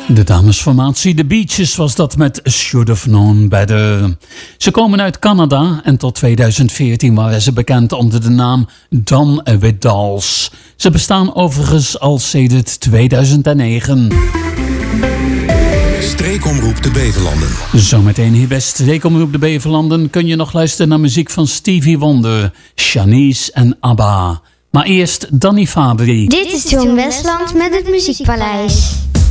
De damesformatie The Beaches was dat met Should Have Known Better. Ze komen uit Canada en tot 2014 waren ze bekend onder de naam Done With Dolls. Ze bestaan overigens al sedert 2009. Streekomroep de Beverlanden. Zometeen hier bij Streekomroep de Beverlanden kun je nog luisteren naar muziek van Stevie Wonder, Shanice en ABBA. Maar eerst Danny Fabri. Dit is Toon Westland met het Muziekpaleis.